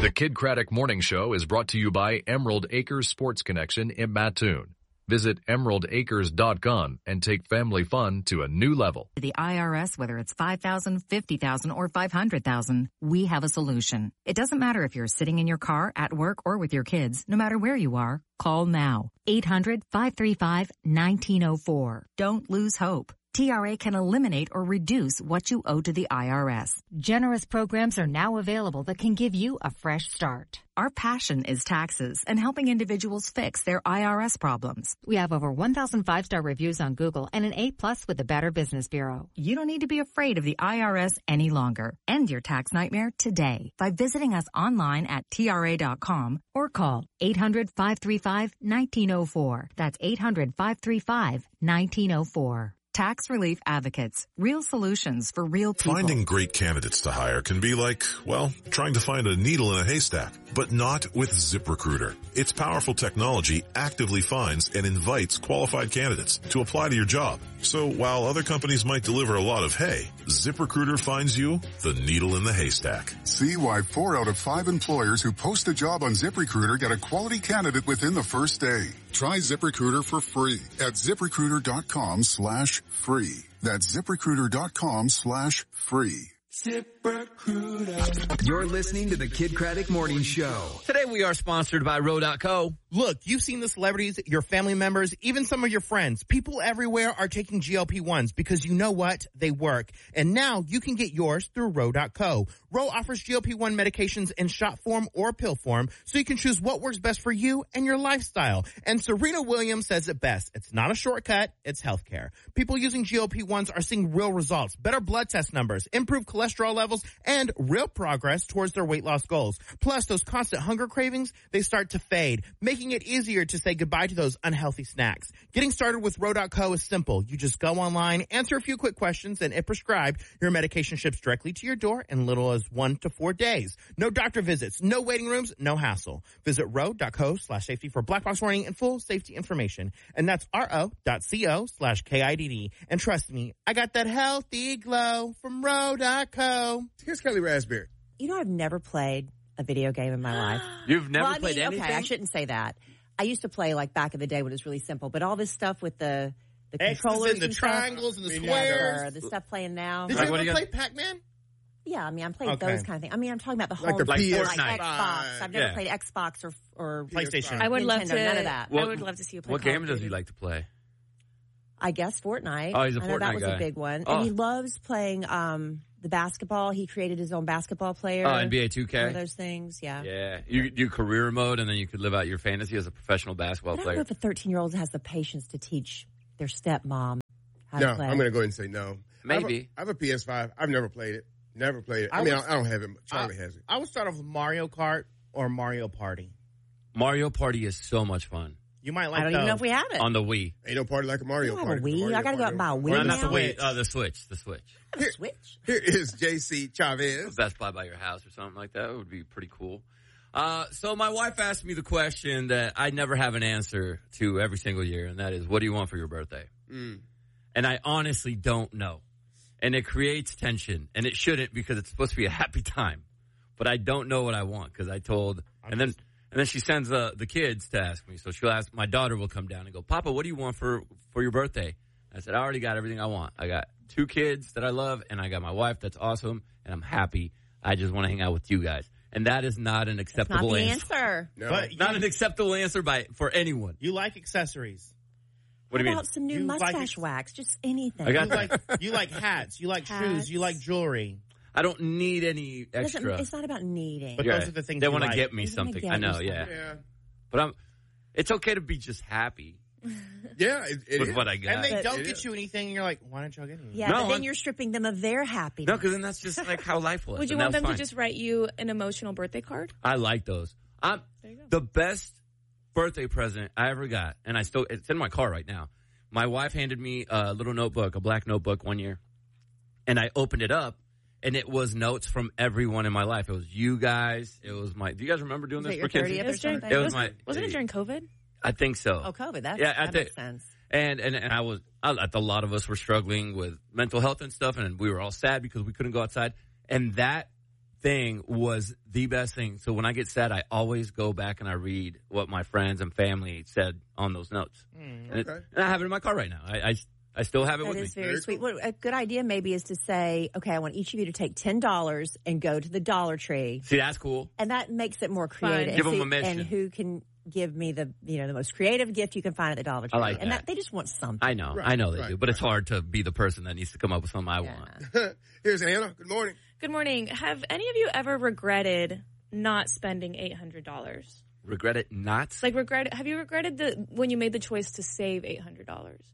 The Kid Craddock Morning Show is brought to you by Emerald Acres Sports Connection in Mattoon. Visit emeraldacres.com and take family fun to a new level. The IRS, whether it's $5,000, $50,000, or $500,000, we have a solution. It doesn't matter if you're sitting in your car, at work, or with your kids. No matter where you are, call now. 800-535-1904. Don't lose hope. TRA can eliminate or reduce what you owe to the IRS. Generous programs are now available that can give you a fresh start. Our passion is taxes and helping individuals fix their IRS problems. We have over 1,000 5-star reviews on Google and an A+ with the Better Business Bureau. You don't need to be afraid of the IRS any longer. End your tax nightmare today by visiting us online at TRA.com or call 800-535-1904. That's 800-535-1904. Tax Relief Advocates. Real solutions for real people. Finding great candidates to hire can be like, well, trying to find a needle in a haystack, but not with ZipRecruiter. Its powerful technology actively finds and invites qualified candidates to apply to your job. So while other companies might deliver a lot of hay, ZipRecruiter finds you the needle in the haystack. See why 4 out of 5 employers who post a job on ZipRecruiter get a quality candidate within the first day. Try ZipRecruiter for free at ZipRecruiter.com/free. That's ZipRecruiter.com/free. ZipRecruiter. You're listening to the Kid Craddock Morning Show. Today we are sponsored by Row.co. Look, you've seen the celebrities, your family members, even some of your friends. People everywhere are taking GLP-1s because you know what? They work. And now you can get yours through Row.co. Row offers GLP-1 medications in shot form or pill form, so you can choose what works best for you and your lifestyle. And Serena Williams says it best. It's not a shortcut, it's healthcare. People using GLP-1s are seeing real results, better blood test numbers, improved cholesterol levels, and real progress towards their weight loss goals. Plus, those constant hunger cravings, they start to fade, making it easier to say goodbye to those unhealthy snacks. Getting started with Row.co is simple. You just go online, answer a few quick questions, and if prescribed, your medication ships directly to your door in little as 1 to 4 days. No doctor visits, no waiting rooms, no hassle. Visit row.co/safety for black box warning and full safety information. And that's ro.co/KIDD. And trust me, I got that healthy glow from Row.co. Here's Kelly Raspberry. You know, I've never played a video game in my life. You've never played anything? Okay, I shouldn't say that. I used to play like back in the day when it was really simple, but all this stuff with the controllers and the triangles and the squares. The stuff playing now. Did you ever play Pac-Man? Yeah, I mean, I'm playing those kind of things. I mean, I'm talking about the whole like Xbox. I've never played Xbox or PlayStation. I would love Nintendo, to. None of that. I would love to see you play. What game does he like to play? I guess Fortnite. Oh, he's a I know Fortnite that was guy. a big one. Oh. And he loves playing the basketball. He created his own basketball player. Oh, NBA 2K? One of those things, yeah. Yeah. You do career mode, and then you could live out your fantasy as a professional basketball I don't player. know if a 13-year-old has the patience to teach their stepmom how No, to play. I'm going to go ahead and say no. Maybe. I have a PS5. I've never played it. Never played it. I don't have it. Charlie has it. I would start off with Mario Kart or Mario Party. Mario Party is so much fun. You might like I don't even know if we have it. On the Wii. Ain't no party like a Mario I don't Party. have a Wii. I got to go out and buy a Wii Or now. not the Wii. The Switch. The Switch. I have a Switch. Here is JC Chavez. Best Buy by your house or something like that. It would be pretty cool. So my wife asked me the question that I never have an answer to every single year, and that is, what do you want for your birthday? And I honestly don't know. And it creates tension, and it shouldn't because it's supposed to be a happy time. But I don't know what I want because I told, and then she sends the kids to ask me. So she'll ask, my daughter will come down and go, Papa, what do you want for your birthday? I said, I already got everything I want. I got 2 kids that I love, and I got my wife that's awesome, and I'm happy. I just want to hang out with you guys. And that is not an acceptable Not the answer. answer. No. But Not an acceptable answer for anyone. You like accessories. What do you mean? About some new You like mustache wax? Just anything. I got You like hats. You like Hats. shoes. You like jewelry. I don't need any It doesn't- extra. It's not about needing. But those are the things they you want to like. get me They wanna something. get I you know, something. yeah. But it's okay to be just happy Yeah, it with is. what I got. And they But- don't It get is. you anything, and you're like, why don't y'all get anything? Yeah, No, but then I'm- you're stripping them of their happiness. No, because then that's just like how life was. Would you and want that's them fine. to just write you an emotional birthday card? I like those. There you go. The best birthday present I ever got, and it's in my car right now. My wife handed me a little notebook, a black notebook one year, and I opened it up, and it was notes from everyone in my life. It was you guys. It was do you guys remember doing Was this it your for kids? 30th or something? It was my. Wasn't it during COVID? I think so. Oh, COVID. That think- makes sense. And a lot of us were struggling with mental health and stuff, and we were all sad because we couldn't go outside. And that thing was the best thing. So when I get sad, I always go back and I read what my friends and family said on those notes. And I have it in my car right now. I still have it with me. That is very sweet. What a good idea maybe is to say, okay, I want each of you to take $10 and go to the Dollar Tree. See, that's cool. And that makes it more creative. Give them a mission. And who can give me the most creative gift you can find at the Dollar Tree. I like that. And they just want something. I know. I know they do. But it's hard to be the person that needs to come up with something I want. Here's Anna. Good morning. Good morning. Have any of you ever regretted not spending $800? Regret it not? Have you regretted when you made the choice to save $800?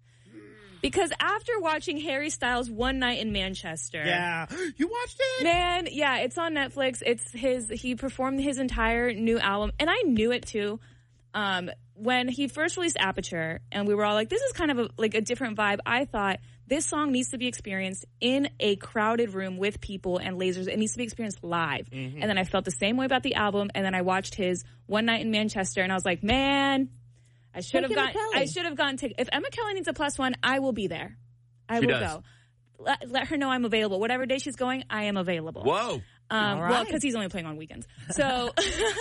Because after watching Harry Styles One Night in Manchester. Yeah. You watched it? Man, yeah, it's on Netflix. He performed his entire new album. And I knew it too. When he first released Aperture and we were all like, this is kind of a different vibe. I thought this song needs to be experienced in a crowded room with people and lasers. It needs to be experienced live. Mm-hmm. And then I felt the same way about the album. And then I watched his One Night in Manchester and I was like, man, I should have gone tickets. If Emma Kelly needs a +1, I will be there. I will go. Let her know I'm available. Whatever day she's going, I am available. Whoa. Well, because he's only playing on weekends. So,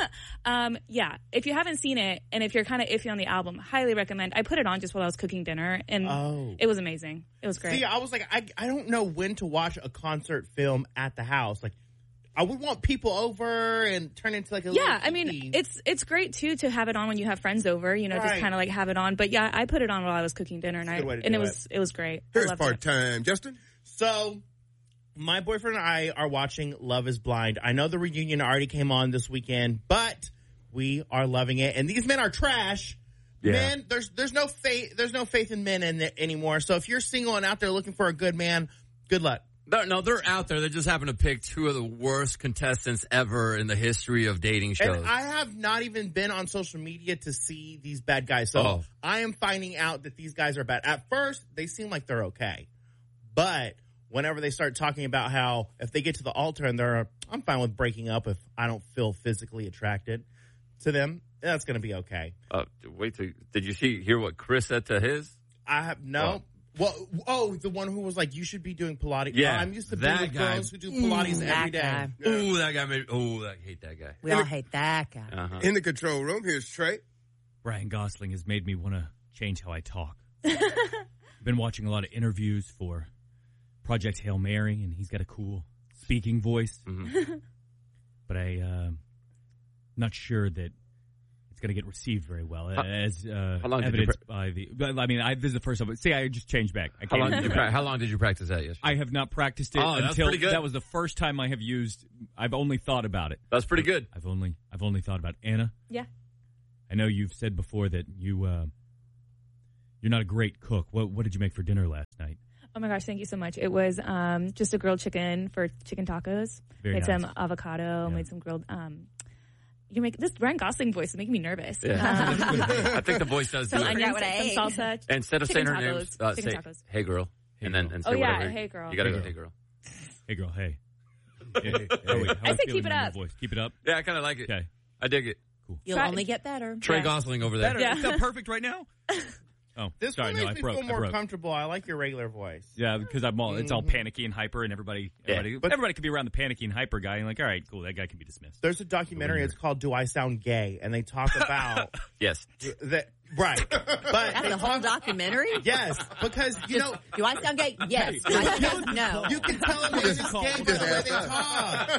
yeah, if you haven't seen it and if you're kind of iffy on the album, highly recommend. I put it on just while I was cooking dinner, and it was amazing. It was great. See, I was like, I don't know when to watch a concert film at the house. Like, I would want people over and turn into like a little I mean, it's great too to have it on when you have friends over, just kind of like have it on. But yeah, I put it on while I was cooking dinner, and it was great. Here's part-time, Justin. So, my boyfriend and I are watching Love is Blind. I know the reunion already came on this weekend, but we are loving it. And these men are trash. Yeah. Men, there's no faith in men anymore. So if you're single and out there looking for a good man, good luck. No, they're out there. They just happen to pick two of the worst contestants ever in the history of dating shows. And I have not even been on social media to see these bad guys. So I am finding out that these guys are bad. At first, they seem like they're okay. But whenever they start talking about how if they get to the altar and I'm fine with breaking up if I don't feel physically attracted to them, that's going to be okay. Did you hear what Chris said to his? I have no. Well, the one who was like, you should be doing Pilates. Yeah, I'm used to being with girls who do Pilates every day. Yeah. Ooh, that guy I hate that guy. We all hate that guy. Uh-huh. In the control room, here's Trey. Ryan Gosling has made me want to change how I talk. I've been watching a lot of interviews for Project Hail Mary, and he's got a cool speaking voice. Mm-hmm. But I'm not sure that it's going to get received very well, as evidenced by the. This is the first time. See, I just changed back. How long did you practice that yesterday? I have not practiced it until that was the first time I have used. I've only thought about it. That's pretty good. I've only thought about it. Anna. Yeah. I know you've said before that you're not a great cook. What did you make for dinner last night? Oh my gosh, thank you so much. It was just a grilled chicken for chicken tacos. Made some avocado, made some grilled you make this Ryan Gosling voice is making me nervous. Yeah. I think the voice does do it. Some salsa. Instead of saying her name, say, hey girl. Hey, and then say whatever. Hey girl. You gotta go, hey girl. Hey girl, hey. I say keep it up. Keep it up. Yeah, I kind of like it. Okay. I dig it. Cool. You'll only get better. Trey Gosling over there. Is that perfect right now? Oh, this one makes me feel more comfortable. I like your regular voice. Yeah, because it's all panicky and hyper, and everybody could be around the panicky and hyper guy, and like, all right, cool, that guy can be dismissed. There's a documentary. It's called "Do I Sound Gay?" and they talk about yes, right. But that's the whole documentary. Yes, because do I sound gay? Yes. Do I sound no? You can tell them it's gay by the way they talk.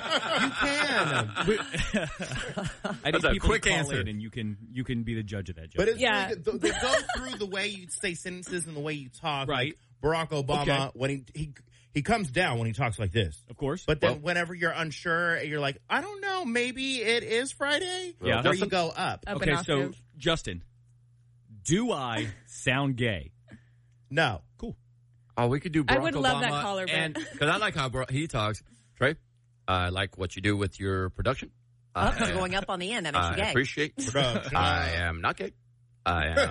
You can. I need people to call in, and you can be the judge of that. But it's really, they go through the way you say sentences and the way you talk. Right. Like Barack Obama, when he comes down when he talks like this. Of course. But then whenever you're unsure, you're like, I don't know, maybe it is Friday. Yeah. Or you go up. Okay, so Justin, do I sound gay? No. Cool. Oh, we could do Barack I would Obama, love that caller, because I like how he talks. Trey, I like what you do with your production. Going up on the end, that makes you gay. I appreciate production. I am not gay. I am.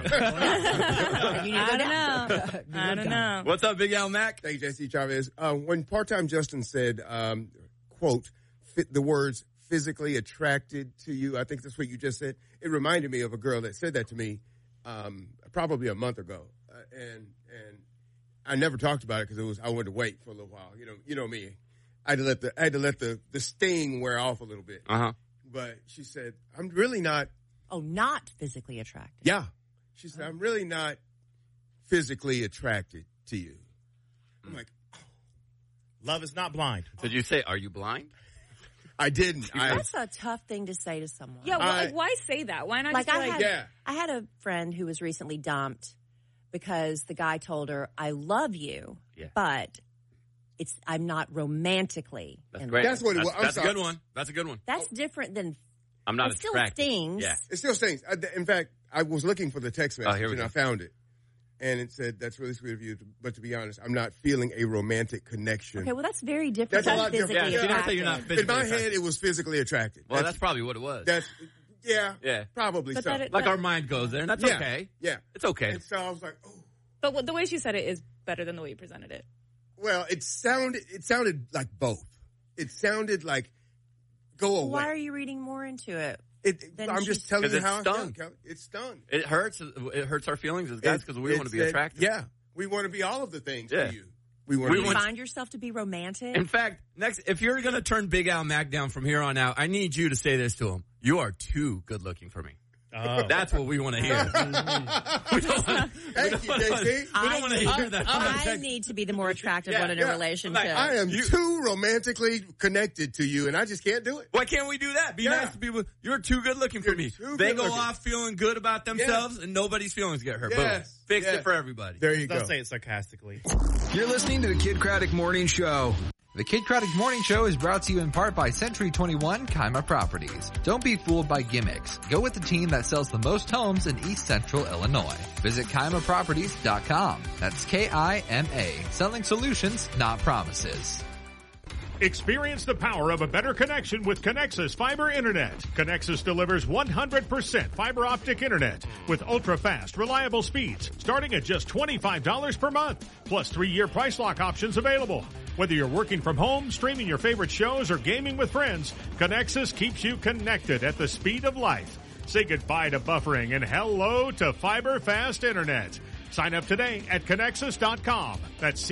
I don't know. What's up, Big Al Mac? Hey, Jesse Chavez. When part-time Justin said, quote, the words physically attracted to you, I think that's what you just said, it reminded me of a girl that said that to me probably a month ago. And I never talked about it because I wanted to wait for a little while. You know me. I had to let the sting wear off a little bit. But she said, I'm really not. Oh, not physically attracted. Yeah. She said, I'm really not physically attracted to you. I'm like, oh. Love is not blind. Did you say, are you blind? I didn't. That's a tough thing to say to someone. Yeah, well, why say that? Why not just I had a friend who was recently dumped because the guy told her, I love you, but I'm not romantically. That's great. That's what it was. That's a good one. That's a good one. That's different than I'm not it still attracted. stings. Yeah. It still stings. In fact, I was looking for the text message and go. I found it. And it said, that's really sweet of you, but to be honest, I'm not feeling a romantic connection. Okay, well, that's very different That's a than lot physically different. attracted. You're not physically In my attracted. head, it was physically attracted. Well, that's probably what it was. Yeah, probably But so. that- our mind goes there, and that's okay. Yeah. It's okay. And so I was like, oh. But the way she said it is better than the way you presented it. Well, it sounded like both. It sounded like, go away. Why are you reading more into it? I'm just telling you how I feel, stung. Kelly. It stung. It hurts. It hurts our feelings as guys because we want to be attractive. Yeah. We want to be all of the things Yeah. to you. We Do want you to be. find yourself to be romantic? In fact, if you're going to turn Big Al Mack down from here on out, I need you to say this to him. You are too good looking for me. That's what we want to hear. We don't want to hear that. I need to be the more attractive one in a relationship. I am too romantically connected to you, and I just can't do it. Why can't we do that? Be nice to people. You're too good looking for me. They go off feeling good about themselves, and nobody's feelings get hurt. Boom. Fix it for everybody. There you go. Don't say it sarcastically. You're listening to the Kid Craddock Morning Show. The Kid Craddock Morning Show is brought to you in part by Century 21 Kima Properties. Don't be fooled by gimmicks. Go with the team that sells the most homes in East Central Illinois. Visit KimaProperties.com. That's K-I-M-A. Selling solutions, not promises. Experience the power of a better connection with Connexus Fiber Internet. Connexus delivers 100% fiber optic internet with ultra-fast, reliable speeds starting at just $25 per month, plus 3-year price lock options available. Whether you're working from home, streaming your favorite shows, or gaming with friends, Connexus keeps you connected at the speed of light. Say goodbye to buffering and hello to fiber fast internet. Sign up today at Connexus.com. That's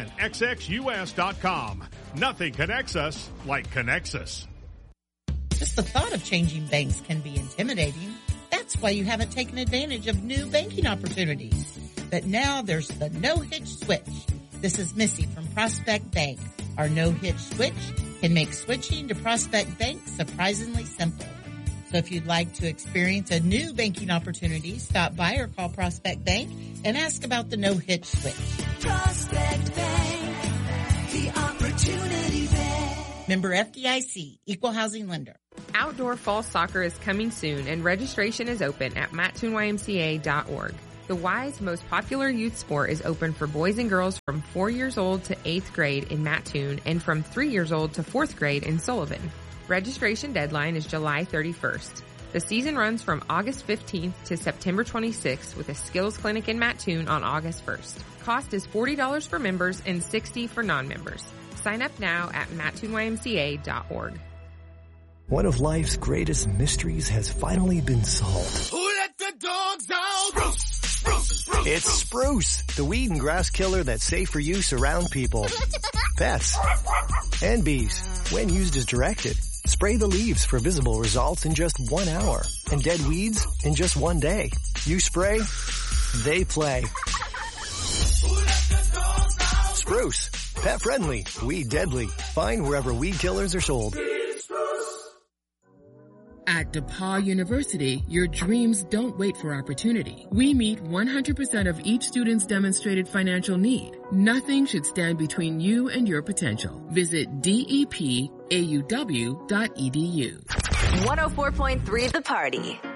CONXXUS.com. Nothing connects us like Connexus. Just the thought of changing banks can be intimidating. That's why you haven't taken advantage of new banking opportunities. But now there's the no-hitch switch. This is Missy from Prospect Bank. Our no-hitch switch can make switching to Prospect Bank surprisingly simple. So if you'd like to experience a new banking opportunity, stop by or call Prospect Bank and ask about the no-hitch switch. Prospect Bank, the opportunity bank. Member FDIC, Equal Housing Lender. Outdoor fall soccer is coming soon and registration is open at MattoonYMCA.org. The Y's most popular youth sport is open for boys and girls from 4 years old to 8th grade in Mattoon and from 3 years old to 4th grade in Sullivan. Registration deadline is July 31st. The season runs from August 15th to September 26th with a skills clinic in Mattoon on August 1st. Cost is $40 for members and $60 for non-members. Sign up now at MattoonYMCA.org. One of life's greatest mysteries has finally been solved. Who let the dogs out? Spruce, Spruce, Spruce. It's Spruce, the weed and grass killer that's safe for use around people, pets, and bees when used as directed. Spray the leaves for visible results in just 1 hour and dead weeds in just 1 day. You spray, they play. Spruce, pet friendly, weed deadly. Find wherever weed killers are sold. At DePaul University, your dreams don't wait for opportunity. We meet 100% of each student's demonstrated financial need. Nothing should stand between you and your potential. Visit DEPAUW.edu. 104.3 The Party.